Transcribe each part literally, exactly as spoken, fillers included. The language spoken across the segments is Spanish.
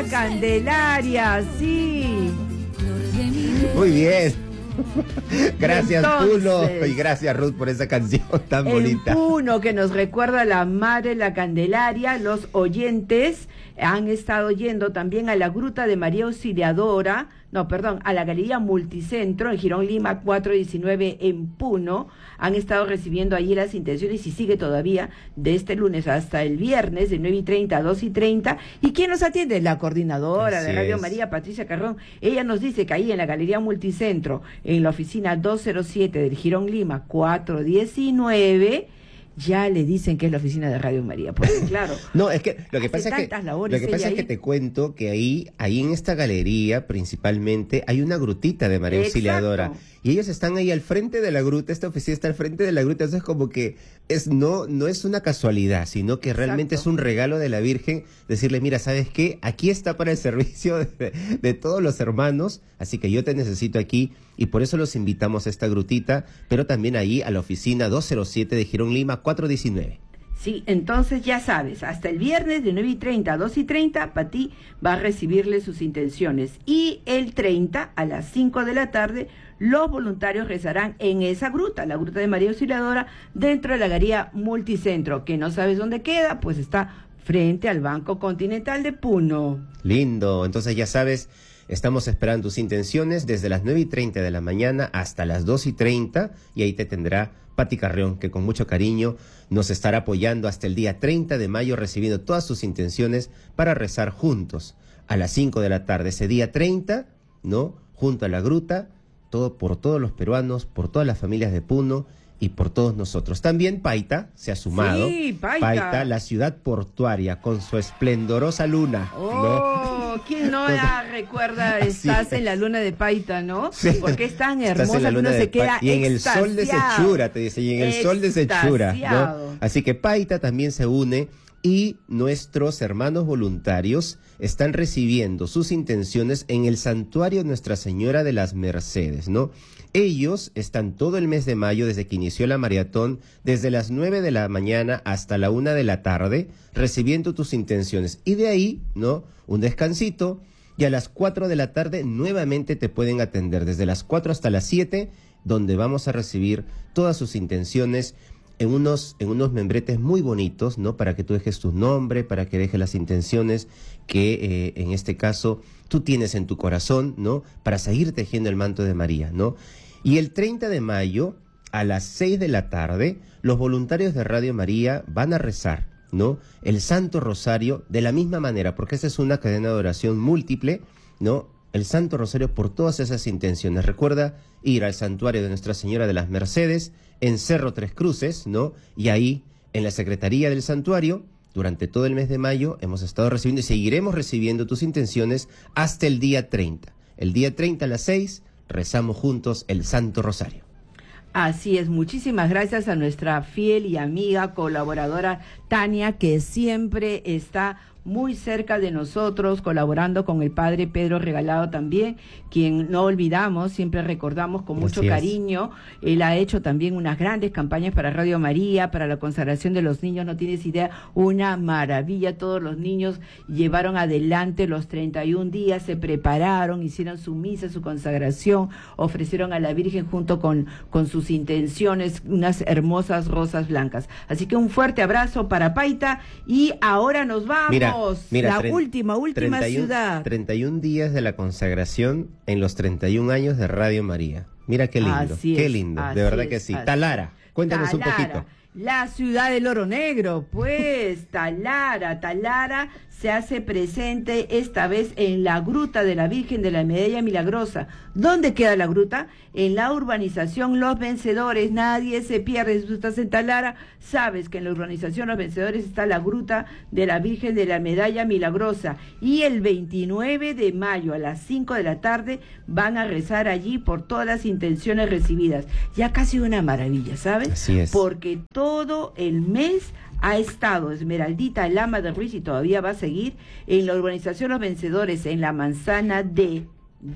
la Candelaria, sí. Muy bien. Gracias, Entonces, Puno, y gracias, Ruth, por esa canción tan en bonita. Puno, que nos recuerda a la Madre la Candelaria, los oyentes han estado yendo también a la Gruta de María Auxiliadora, no, perdón, a la Galería Multicentro, en Girón Lima cuatrocientos diecinueve en Puno. Han estado recibiendo allí las intenciones y sigue todavía de este lunes hasta el viernes de nueve y treinta a dos y treinta. ¿Y quién nos atiende? La coordinadora Así de Radio es. María, Patricia Carrón. Ella nos dice que ahí en la Galería Multicentro, en la oficina doscientos siete del Girón Lima cuatrocientos diecinueve, ya le dicen que es la oficina de Radio María, porque claro. No, es que lo que hace pasa es que tantas labores lo que pasa ella es que ahí. te cuento que ahí ahí en esta galería principalmente hay una grutita de María Exacto. Auxiliadora y ellos están ahí al frente de la gruta, esta oficina está al frente de la gruta, entonces como que es no no es una casualidad, sino que realmente Exacto. es un regalo de la Virgen decirle, mira, ¿sabes qué? Aquí está para el servicio de, de todos los hermanos, así que yo te necesito aquí y por eso los invitamos a esta grutita, pero también ahí a la oficina doscientos siete de Girón Lima cuatrocientos diecinueve. Sí, entonces ya sabes, hasta el viernes de nueve y treinta a dos y treinta, Pati va a recibirle sus intenciones. Y el treinta a las cinco de la tarde, los voluntarios rezarán en esa gruta, la Gruta de María Auxiliadora, dentro de la Galería Multicentro, que no sabes dónde queda, pues está frente al Banco Continental de Puno. Lindo, entonces ya sabes, estamos esperando tus intenciones desde las nueve y treinta de la mañana hasta las dos y treinta y ahí te tendrá Pati Carrión, que con mucho cariño nos estará apoyando hasta el día treinta de mayo, recibiendo todas sus intenciones para rezar juntos a las cinco de la tarde, ese día treinta, ¿no? Junto a la gruta, todo por todos los peruanos, por todas las familias de Puno y por todos nosotros. También Paita se ha sumado. Sí, Paita. Paita, la ciudad portuaria, con su esplendorosa luna. Oh, ¿no? ¿quién no la recuerda? Así Estás es. en la luna de Paita, ¿no? Sí. Porque es tan Estás hermosa en la que luna uno de se queda Pa- y en el sol de extasiado. Sechura, te dice, y en el sol de Sechura, Extasiado. ¿no? Así que Paita también se une y nuestros hermanos voluntarios están recibiendo sus intenciones en el santuario Nuestra Señora de las Mercedes, ¿no? Ellos están todo el mes de mayo, desde que inició la maratón, desde las nueve de la mañana hasta la una de la tarde, recibiendo tus intenciones. Y de ahí, ¿no? Un descansito, y a las cuatro de la tarde nuevamente te pueden atender, desde las cuatro hasta las siete, donde vamos a recibir todas sus intenciones en unos, en unos membretes muy bonitos, ¿no? Para que tú dejes tu nombre, para que dejes las intenciones que eh, en este caso tú tienes en tu corazón, ¿no? Para seguir tejiendo el manto de María, ¿no? Y el treinta de mayo, a las seis de la tarde, los voluntarios de Radio María van a rezar, ¿no? El Santo Rosario de la misma manera, porque esta es una cadena de oración múltiple, ¿no? El Santo Rosario por todas esas intenciones. Recuerda ir al santuario de Nuestra Señora de las Mercedes, en Cerro Tres Cruces, ¿no? Y ahí, en la Secretaría del Santuario, durante todo el mes de mayo, hemos estado recibiendo y seguiremos recibiendo tus intenciones hasta el día treinta. El día treinta a las seis, rezamos juntos el Santo Rosario. Así es, muchísimas gracias a nuestra fiel y amiga colaboradora Tania, que siempre está muy cerca de nosotros, colaborando con el padre Pedro Regalado también, quien no olvidamos, siempre recordamos con mucho Así es. cariño. Él ha hecho también unas grandes campañas para Radio María, para la consagración de los niños, no tienes idea, una maravilla. Todos los niños llevaron adelante los treinta y un días, se prepararon, hicieron su misa, su consagración, ofrecieron a la Virgen junto con, con sus intenciones unas hermosas rosas blancas. Así que un fuerte abrazo para Paita y ahora nos vamos. Mira, mira, la tre- última, última treinta y uno ciudad. treinta y un días de la consagración en los treinta y un años de Radio María. Mira qué lindo, Así qué es, lindo, así de verdad es, que sí. así Talara, cuéntanos Talara, un poquito. la ciudad del oro negro, pues, Talara, Talara se hace presente esta vez en la Gruta de la Virgen de la Medalla Milagrosa. ¿Dónde queda la gruta? En la urbanización Los Vencedores. Nadie se pierde. Si tú estás en Talara, sabes que en la urbanización Los Vencedores está la Gruta de la Virgen de la Medalla Milagrosa. Y el veintinueve de mayo a las cinco de la tarde van a rezar allí por todas las intenciones recibidas. Ya casi una maravilla, ¿sabes? Así es. Porque todo el mes ha estado Esmeraldita Lama de Ruiz y todavía va a seguir en la urbanización Los Vencedores, en la manzana D, de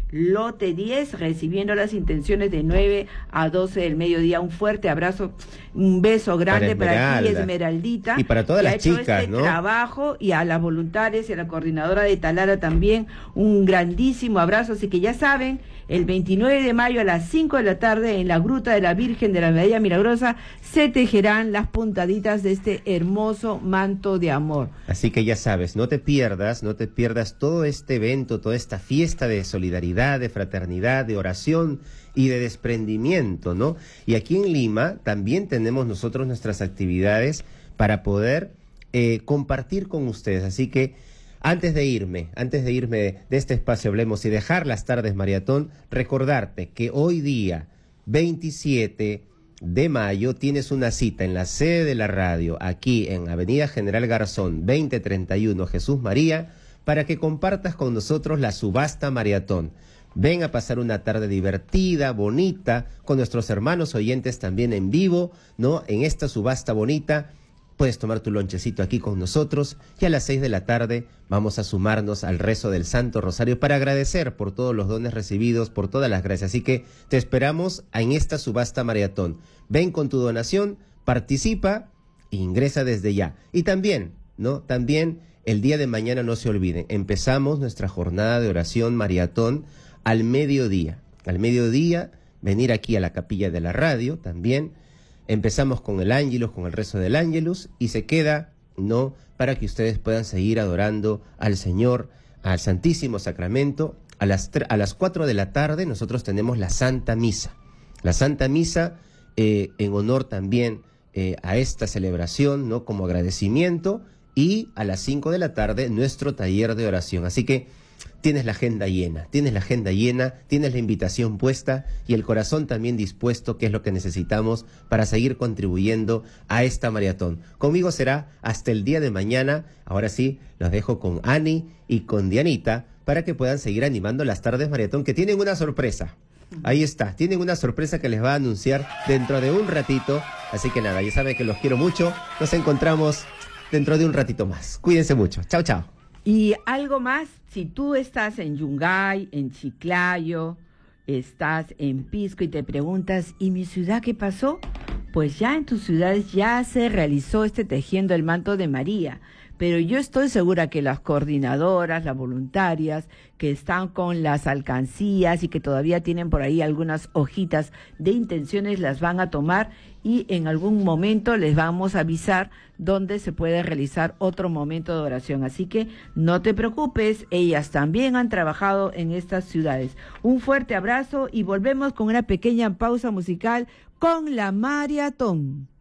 lote diez, recibiendo las intenciones de nueve a doce del mediodía. Un fuerte abrazo, un beso grande para, para ti, Esmeraldita. Y para todas que las ha hecho chicas, este ¿no? trabajo, y a las voluntarias y a la coordinadora de Talara también, un grandísimo abrazo. Así que ya saben, el veintinueve de mayo a las cinco de la tarde en la Gruta de la Virgen de la Medalla Milagrosa se tejerán las puntaditas de este hermoso manto de amor. Así que ya sabes, no te pierdas, no te pierdas todo este evento, toda esta fiesta de solidaridad, de fraternidad, de oración y de desprendimiento, ¿no? Y aquí en Lima también tenemos nosotros nuestras actividades para poder eh, compartir con ustedes. Así que Antes de irme, antes de irme de este espacio Hablemos y dejar las tardes maratón, recordarte que hoy día, veintisiete de mayo, tienes una cita en la sede de la radio, aquí en Avenida General Garzón, veinte treinta y uno, Jesús María, para que compartas con nosotros la subasta maratón. Ven a pasar una tarde divertida, bonita, con nuestros hermanos oyentes también en vivo, ¿no? En esta subasta bonita. Puedes tomar tu lonchecito aquí con nosotros y a las seis de la tarde vamos a sumarnos al rezo del Santo Rosario para agradecer por todos los dones recibidos, por todas las gracias. Así que te esperamos en esta subasta maratón. Ven con tu donación, participa e ingresa desde ya. Y también, ¿no? También el día de mañana no se olviden, empezamos nuestra jornada de oración maratón al mediodía. Al mediodía, venir aquí a la capilla de la radio también. Empezamos con el Ángelus, con el rezo del Ángelus, y se queda, ¿no?, para que ustedes puedan seguir adorando al Señor, al Santísimo Sacramento. A las, a las cuatro de la tarde nosotros tenemos la Santa Misa. La Santa Misa eh, en honor también eh, a esta celebración, ¿no?, como agradecimiento, y a las cinco de la tarde nuestro taller de oración. Así que tienes la agenda llena, tienes la agenda llena, tienes la invitación puesta y el corazón también dispuesto, que es lo que necesitamos para seguir contribuyendo a esta maratón. Conmigo será hasta el día de mañana. Ahora sí, los dejo con Ani y con Dianita para que puedan seguir animando las tardes maratón, que tienen una sorpresa. Ahí está, tienen una sorpresa que les va a anunciar dentro de un ratito. Así que nada, ya saben que los quiero mucho. Nos encontramos dentro de un ratito más. Cuídense mucho. Chao, chao. Y algo más, si tú estás en Yungay, en Chiclayo, estás en Pisco y te preguntas, ¿y mi ciudad qué pasó? Pues ya en tus ciudades ya se realizó este tejiendo el manto de María. Pero yo estoy segura que las coordinadoras, las voluntarias, que están con las alcancías y que todavía tienen por ahí algunas hojitas de intenciones, las van a tomar y en algún momento les vamos a avisar dónde se puede realizar otro momento de oración. Así que no te preocupes, ellas también han trabajado en estas ciudades. Un fuerte abrazo y volvemos con una pequeña pausa musical con la maratón.